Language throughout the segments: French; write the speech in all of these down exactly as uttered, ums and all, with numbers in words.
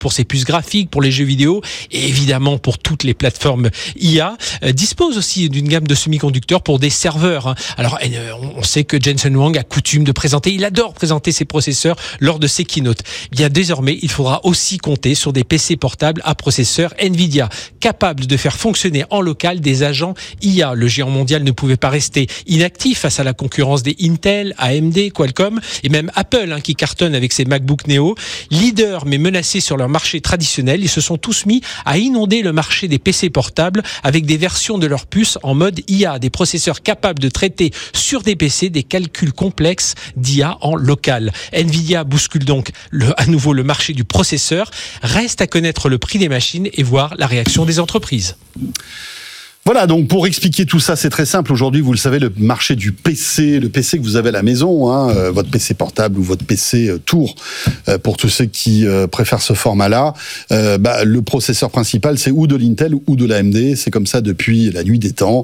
pour ses puces graphiques, pour les jeux vidéo et évidemment pour toutes les plateformes I A, euh, dispose aussi d'une gamme de semi-conducteurs pour des serveurs. Hein. Alors, euh, on sait que Jensen Huang a coutume de présenter, il adore présenter ses processeurs lors de ses keynotes. Bien, désormais, il faudra aussi compter sur des P C portables à processeur Nvidia, capables de faire fonctionner en local des agents I A. Le géant mondial ne pouvait pas rester inactif face à la concurrence des Intel, A M D, Qualcomm et même Apple, hein, qui cartonne avec ses MacBook Neo. Leaders mais menacés sur leur marché traditionnel, ils se sont tous mis à inonder le marché des P C portables avec des versions de leurs puces en mode I A, des processeurs capables de traiter sur des P C des calculs complexes d'I A en local. Nvidia bouscule donc le, à nouveau le marché du processeur. Reste à connaître le prix des machines et voir la réaction des entreprises. Voilà, donc pour expliquer tout ça, c'est très simple. Aujourd'hui, vous le savez, le marché du P C, le P C que vous avez à la maison, hein, euh, votre P C portable ou votre P C euh, tour, euh, pour tous ceux qui euh, préfèrent ce format-là, euh, bah, le processeur principal, c'est ou de l'Intel ou de l'A M D. C'est comme ça depuis la nuit des temps.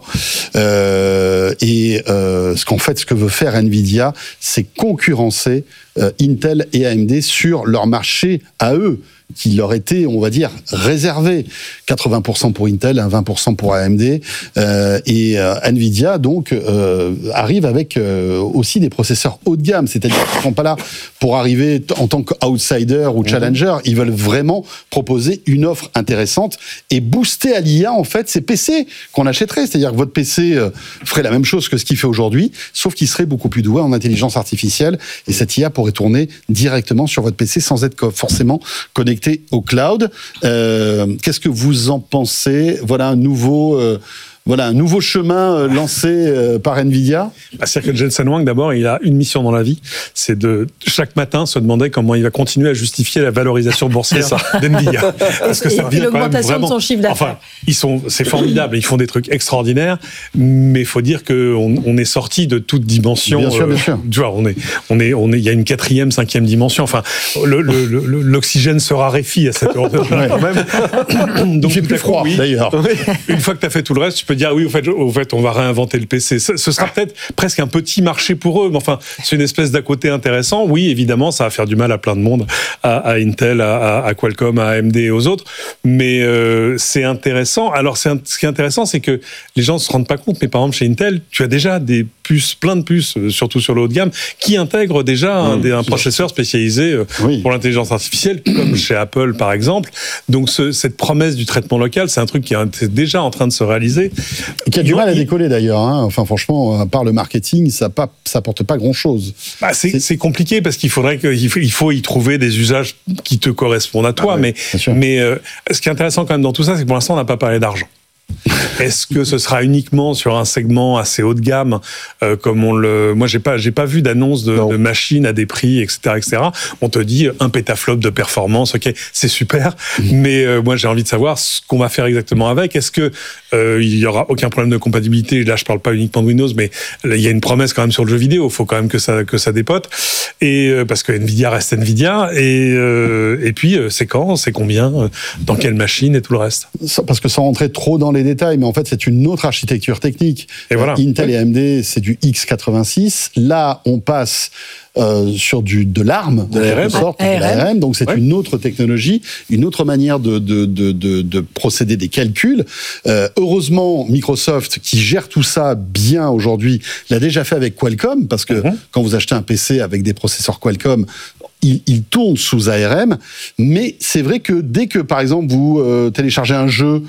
Euh, et euh, ce qu'en fait, ce que veut faire Nvidia, c'est concurrencer euh, Intel et A M D sur leur marché à eux, qui leur était, on va dire, réservé. quatre-vingts pour cent pour Intel, vingt pour cent pour A M D. Euh, et euh, Nvidia, donc, euh, arrive avec euh, aussi des processeurs haut de gamme. C'est-à-dire qu'ils ne sont pas là pour arriver en tant qu'outsider ou challenger. Ils veulent vraiment proposer une offre intéressante et booster à l'I A, en fait, ces P C qu'on achèterait. C'est-à-dire que votre P C euh, ferait la même chose que ce qu'il fait aujourd'hui, sauf qu'il serait beaucoup plus doué en intelligence artificielle. Et cette I A pourrait tourner directement sur votre P C sans être forcément connecté au cloud. Euh, qu'est-ce que vous en pensez ? Voilà un nouveau, euh, voilà un nouveau chemin lancé euh, par Nvidia. Bah, c'est-à-dire que Jensen Huang, d'abord, il a une mission dans la vie, c'est de chaque matin se demander comment il va continuer à justifier la valorisation boursière d'Nvidia. Parce que ça devient quand même vraiment... de son chiffre d'affaires. Enfin, ils sont, c'est formidable, ils font des trucs extraordinaires, mais il faut dire qu'on on est sorti de toute dimension. Bien sûr, euh, bien sûr. Tu vois, on est, on est, on est, il y a une quatrième, cinquième dimension. Enfin, le, le, le, l'oxygène se raréfie à cette heure de ouais. quand même. Donc, il fait plus froid, oui, d'ailleurs. Une fois que tu as fait tout le reste, tu peux dire oui, au fait, au fait, on va réinventer le P C. Ce, ce sera peut-être presque un petit marché pour eux, mais enfin, c'est une espèce d'à côté intéressant. Oui, évidemment, ça va faire du mal à plein de monde, à, à Intel, à, à Qualcomm, à A M D et aux autres, mais euh, c'est intéressant. Alors, c'est un, ce qui est intéressant, c'est que les gens ne se rendent pas compte, mais par exemple, chez Intel, tu as déjà des puces, plein de puces, surtout sur le haut de gamme, qui intègrent déjà un, oui, un processeur spécialisé oui. pour l'intelligence artificielle, comme chez Apple, par exemple. Donc, ce, cette promesse du traitement local, c'est un truc qui est déjà en train de se réaliser. Et qui a du mal à décoller d'ailleurs. Hein. Enfin, franchement, à part le marketing, ça pas, ça apporte pas grand-chose. Bah, c'est, c'est... c'est compliqué parce qu'il faudrait que, il faut, il faut y trouver des usages qui te correspondent à toi. Ah ouais, mais mais euh, ce qui est intéressant quand même dans tout ça, c'est que pour l'instant, on n'a pas parlé d'argent. Est-ce que ce sera uniquement sur un segment assez haut de gamme, euh, comme on le, moi j'ai pas, j'ai pas vu d'annonce de, de machines à des prix, et cetera, et cetera. On te dit un pétaflop de performance, ok, c'est super, mmh. mais euh, moi j'ai envie de savoir ce qu'on va faire exactement avec. Est-ce que euh, il y aura aucun problème de compatibilité ? Là, je parle pas uniquement de Windows, mais là, il y a une promesse quand même sur le jeu vidéo. Il faut quand même que ça, que ça dépote, et euh, parce que Nvidia reste Nvidia, et euh, et puis euh, c'est quand, c'est combien, euh, dans quelle machine et tout le reste. Parce que sans rentrer trop dans les détails, mais en fait, c'est une autre architecture technique. Et voilà. Intel oui. et A M D, c'est du x quatre-vingt-six. Là, on passe euh, sur du, de l'ARM, de l'A R M. Sorte, de l'A R M. Donc, c'est ouais. une autre technologie, une autre manière de, de, de, de, de procéder des calculs. Euh, heureusement, Microsoft, qui gère tout ça bien aujourd'hui, l'a déjà fait avec Qualcomm, parce que mm-hmm. quand vous achetez un P C avec des processeurs Qualcomm, Il, il tourne sous A R M, mais c'est vrai que dès que, par exemple, vous euh, téléchargez un jeu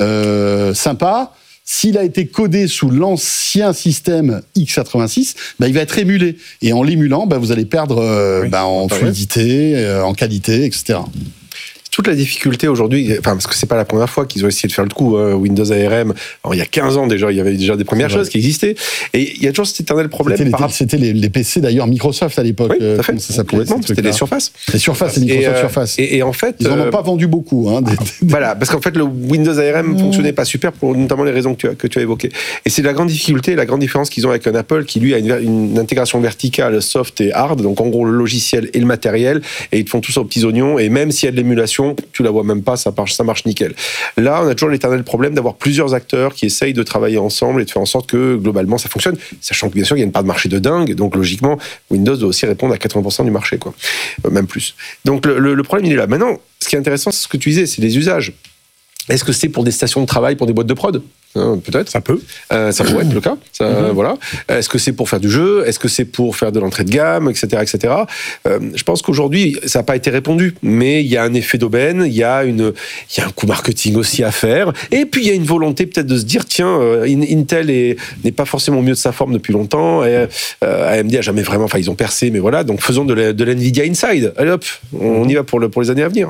euh, sympa, s'il a été codé sous l'ancien système x quatre-vingt-six, bah, il va être émulé. Et en l'émulant, bah, vous allez perdre euh, oui, bah, en fluidité, euh, en qualité, et cetera. Toute la difficulté aujourd'hui, enfin, parce que c'est pas la première fois qu'ils ont essayé de faire le coup, hein, Windows A R M. Alors, il y a quinze ans déjà, il y avait déjà des premières choses qui existaient. Et il y a toujours cet éternel problème. C'était, par... les, c'était les, les P C d'ailleurs Microsoft à l'époque. Oui, tout à fait. Ça s'appelait, non, c'était les Surface. Les Surface, les Microsoft et, euh, Surface. Et, et en fait, ils en ont euh, pas vendu beaucoup. Hein, des, des... Voilà, parce qu'en fait, le Windows A R M mmh. fonctionnait pas super pour notamment les raisons que tu as, que tu as évoquées. Et c'est la grande difficulté, la grande différence qu'ils ont avec un Apple qui lui a une, une intégration verticale soft et hard, donc en gros le logiciel et le matériel, et ils te font tout ça aux petits oignons. Et même s'il y a de l'émulation, non, tu la vois même pas, ça marche, ça marche nickel. Là, on a toujours l'éternel problème d'avoir plusieurs acteurs qui essayent de travailler ensemble et de faire en sorte que globalement ça fonctionne, sachant que bien sûr il y a une part de marché de dingue, donc logiquement Windows doit aussi répondre à quatre-vingts pour cent du marché, quoi, euh, même plus. Donc le, le, le problème il est là. Maintenant, ce qui est intéressant, c'est ce que tu disais, c'est les usages. Est-ce que c'est pour des stations de travail, pour des boîtes de prod ? Hein, peut-être. Ça peut. Euh, ça pourrait être le cas. Ça, mm-hmm. Voilà. Est-ce que c'est pour faire du jeu ? Est-ce que c'est pour faire de l'entrée de gamme, et cetera, et cetera. Euh, je pense qu'aujourd'hui, ça n'a pas été répondu, mais il y a un effet d'aubaine, il y a une, il y a un coup marketing aussi à faire, et puis il y a une volonté peut-être de se dire, tiens, euh, Intel est, n'est pas forcément au mieux de sa forme depuis longtemps, et euh, A M D a jamais vraiment, enfin ils ont percé, mais voilà, donc faisons de, la, de l'Nvidia Inside. Allez hop, on y va pour, le, pour les années à venir.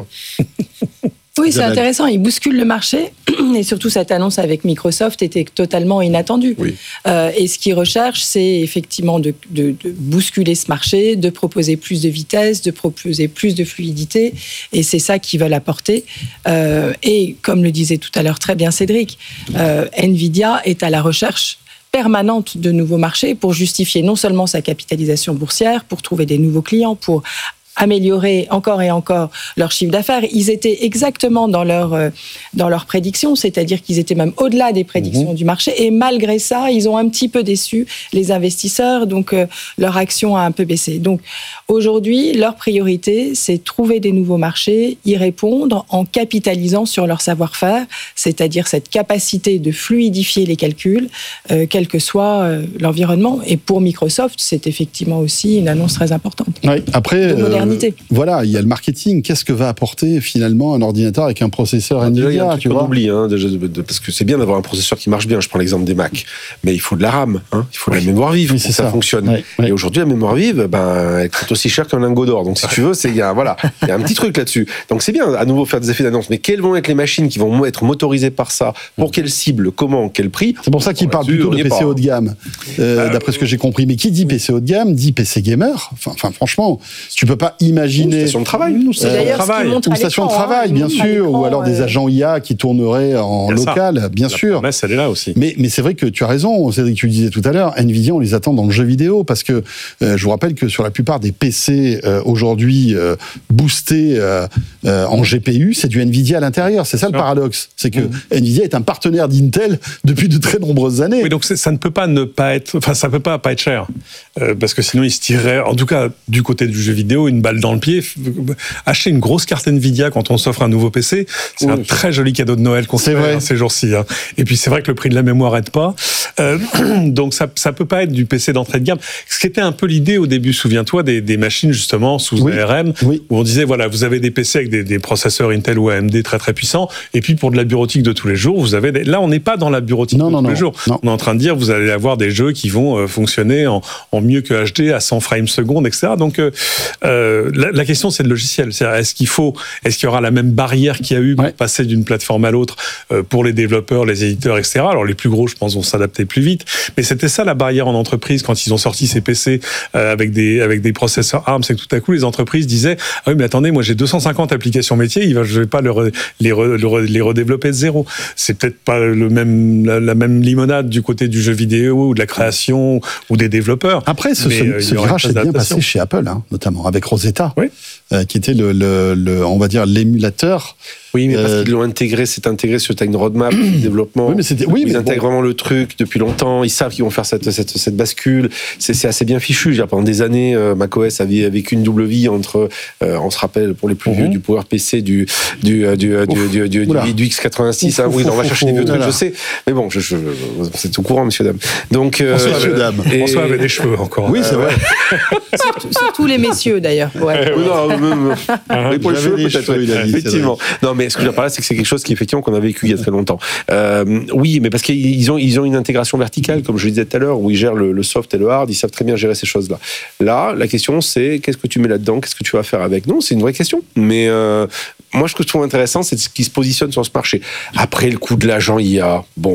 Oui, c'est intéressant. Il bouscule le marché et surtout cette annonce avec Microsoft était totalement inattendue. Oui. Euh, et ce qu'ils recherchent, c'est effectivement de, de, de bousculer ce marché, de proposer plus de vitesse, de proposer plus de fluidité. Et c'est ça qu'ils veulent apporter. Euh, et comme le disait tout à l'heure très bien Cédric, euh, Nvidia est à la recherche permanente de nouveaux marchés pour justifier non seulement sa capitalisation boursière, pour trouver des nouveaux clients, pour améliorer encore et encore leur chiffre d'affaires. Ils étaient exactement dans leur, euh, dans leurs prédictions, c'est-à-dire qu'ils étaient même au-delà des prédictions mmh. du marché. Et malgré ça, ils ont un petit peu déçu les investisseurs, donc euh, leur action a un peu baissé. Donc aujourd'hui, leur priorité, c'est trouver des nouveaux marchés, y répondre en capitalisant sur leur savoir-faire, c'est-à-dire cette capacité de fluidifier les calculs, euh, quel que soit euh, l'environnement. Et pour Microsoft, c'est effectivement aussi une annonce très importante. Oui, après... Euh, voilà, il y a le marketing. Qu'est-ce que va apporter finalement un ordinateur avec un processeur ah, Nvidia, déjà, il y a un truc tu qu'on vois oublie, hein, déjà, parce que c'est bien d'avoir un processeur qui marche bien. Je prends l'exemple des Mac, mais il faut de la RAM, hein, il faut de la mémoire vive oui, pour que ça, ça fonctionne. Oui, oui. Et aujourd'hui, la mémoire vive, ben, elle coûte aussi cher qu'un lingot d'or. Donc, si tu veux, c'est il y a voilà, il y a un petit truc là-dessus. Donc, c'est bien à nouveau faire des effets d'annonce. Mais quelles vont être les machines qui vont être motorisées par ça ? Pour quelle cible ? Comment ? Quel prix ? C'est pour ça qu'ils parlent plutôt de P C pas. haut de gamme, euh, d'après ce que j'ai compris. Mais qui dit P C haut de gamme dit P C gamer. Enfin, enfin franchement, tu peux pas imaginer. De travail. C'est euh, d'ailleurs travail. ce qui montre Ou à station de travail, hein, bien sûr, ou alors euh... des agents I A qui tourneraient en local, ça. bien la sûr. promesse, elle est là aussi. Mais, mais c'est vrai que tu as raison, Cédric, tu le disais tout à l'heure, Nvidia, on les attend dans le jeu vidéo, parce que euh, je vous rappelle que sur la plupart des P C euh, aujourd'hui euh, boostés euh, euh, en G P U, c'est du Nvidia à l'intérieur. C'est ça le paradoxe. C'est que mmh. Nvidia est un partenaire d'Intel depuis de très nombreuses années. Oui, donc ça ne peut pas ne pas être, enfin ça peut pas pas être cher, euh, parce que sinon ils se tireraient, en tout cas du côté du jeu vidéo, une balle dans le pied. Acheter une grosse carte Nvidia quand on s'offre un nouveau P C, c'est oui. un très joli cadeau de Noël qu'on fait hein, ces jours-ci. Hein. Et puis c'est vrai que le prix de la mémoire aide pas. Euh, donc ça ça peut pas être du P C d'entrée de gamme. Ce qui était un peu l'idée au début, souviens-toi, des, des machines justement sous oui. A R M, oui. où on disait voilà, vous avez des P C avec des, des processeurs Intel ou A M D très très puissants, et puis pour de la bureautique de tous les jours, vous avez des... là on n'est pas dans la bureautique non, de non, tous non, les jours. Non. On est en train de dire vous allez avoir des jeux qui vont euh, fonctionner en, en mieux que H D à cent frames secondes, et cetera. Donc euh, euh, la, la question c'est le logiciel. C'est-à-dire, est-ce qu'il faut, est-ce qu'il y aura la même barrière qu'il y a eu pour ouais. passer d'une plateforme à l'autre euh, pour les développeurs, les éditeurs, et cetera. Alors les plus gros, je pense, vont s'adapter plus vite. Mais c'était ça la barrière en entreprise quand ils ont sorti ces P C euh, avec des avec des processeurs A R M, c'est que tout à coup les entreprises disaient ah oui mais attendez, moi j'ai deux cent cinquante applications métiers, il va, je vais pas le re, les re, le re, les redévelopper de zéro. C'est peut-être pas le même la, la même limonade du côté du jeu vidéo ou de la création ou des développeurs. Après ce, ce, ce virage s'est bien passé chez Apple, hein, notamment avec Rosetta, oui. euh, qui était le, le, le on va dire l'émulateur. Oui, mais parce euh, qu'ils l'ont intégré, c'est intégré sur une roadmap de développement. Oui, mais c'était, oui, ils mais intègrent bon. vraiment le truc depuis longtemps. Ils savent qu'ils vont faire cette, cette, cette bascule. C'est, c'est assez bien fichu. Genre, pendant des années, euh, macOS avait vécu une double vie entre, euh, on se rappelle pour les plus vieux, mm-hmm. du PowerPC, du, du, du, du, du, du, du, du X quatre-vingt-six. Hein, oui, on va chercher des vieux trucs, je sais. Mais bon, je, je, c'est au courant, monsieur, dame. Donc, euh, François, euh, dame. Et... François avait des cheveux encore. Oui, c'est vrai. surtout, surtout les messieurs, d'ailleurs. Ouais. Oui, non, non, non. Mais pour les cheveux, peut-être, il a dit, effectivement. Non, mais ce que je veux dire par là, c'est que c'est quelque chose qui effectivement qu'on a vécu il y a très longtemps. Euh, oui, mais parce qu'ils ont ils ont une intégration verticale, comme je le disais tout à l'heure, où ils gèrent le, le soft et le hard. Ils savent très bien gérer ces choses-là. Là, la question c'est qu'est-ce que tu mets là-dedans, qu'est-ce que tu vas faire avec. Non, c'est une vraie question. Mais euh, moi, ce que je trouve intéressant, c'est ce qui se positionne sur ce marché. Après le coup de l'agent I A, bon.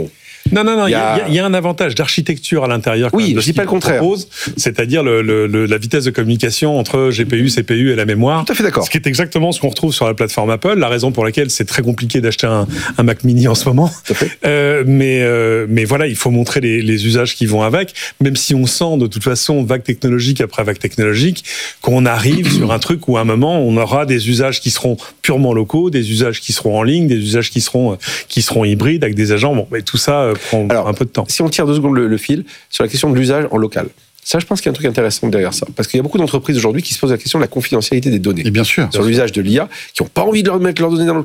Non, non, non, il y, a... y, y a un avantage d'architecture à l'intérieur. Oui, je dis pas le contraire. Propose, c'est-à-dire le, le, le, la vitesse de communication entre G P U, C P U et la mémoire. Tout à fait d'accord. Ce qui est exactement ce qu'on retrouve sur la plateforme Apple, la raison pour laquelle c'est très compliqué d'acheter un, un Mac Mini en ce moment. Tout à fait. Euh, mais, euh, mais voilà, il faut montrer les, les usages qui vont avec, même si on sent de toute façon, vague technologique après vague technologique, qu'on arrive sur un truc où à un moment, on aura des usages qui seront purement locaux, des usages qui seront en ligne, des usages qui seront, qui seront hybrides avec des agents. Bon, mais tout ça euh, prend Alors, un peu de temps. Si on tire deux secondes le, le fil sur la question de l'usage en local. Ça, je pense qu'il y a un truc intéressant derrière ça. Parce qu'il y a beaucoup d'entreprises aujourd'hui qui se posent la question de la confidentialité des données. Et bien sûr. Sur l'usage de l'I A, qui n'ont pas envie de leur mettre leurs données dans le